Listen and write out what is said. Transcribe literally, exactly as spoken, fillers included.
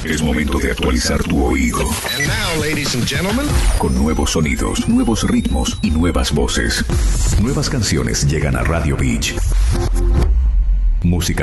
Es momento de actualizar tu oído. And now, ladies and gentlemen, con nuevos sonidos, nuevos ritmos y nuevas voces. Nuevas canciones llegan a Radio Beach. Música